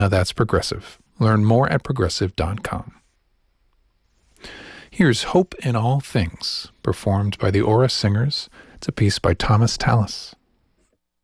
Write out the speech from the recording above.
Now that's Progressive. Learn more at Progressive.com. Here's Hope in All Things, performed by the Aura Singers. It's a piece by Thomas Tallis.